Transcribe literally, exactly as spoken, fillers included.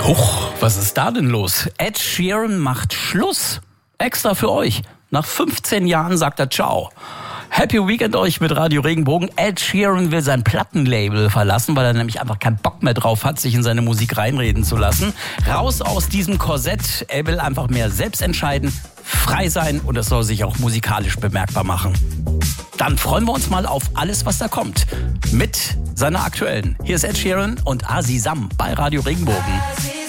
Huch, was ist da denn los? Ed Sheeran macht Schluss. Extra für euch. Nach fünfzehn Jahren sagt er Ciao. Happy Weekend euch mit Radio Regenbogen. Ed Sheeran will sein Plattenlabel verlassen, weil er nämlich einfach keinen Bock mehr drauf hat, sich in seine Musik reinreden zu lassen. Raus aus diesem Korsett. Er will einfach mehr selbst entscheiden, frei sein und das soll sich auch musikalisch bemerkbar machen. Dann freuen wir uns mal auf alles, was da kommt. Mit seiner aktuellen. Hier ist Ed Sheeran und Azizam bei Radio Regenbogen.